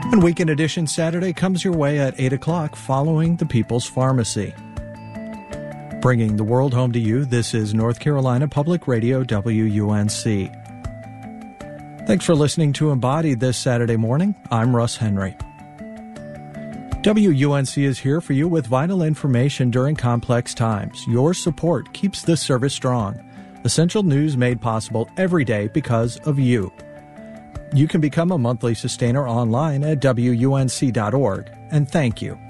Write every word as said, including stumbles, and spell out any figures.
And Weekend Edition Saturday comes your way at eight o'clock following the People's Pharmacy. Bringing the world home to you, this is North Carolina Public Radio, W U N C. Thanks for listening to Embodied this Saturday morning. I'm Russ Henry. W U N C is here for you with vital information during complex times. Your support keeps this service strong. Essential news made possible every day because of you. You can become a monthly sustainer online at W U N C dot org, and thank you.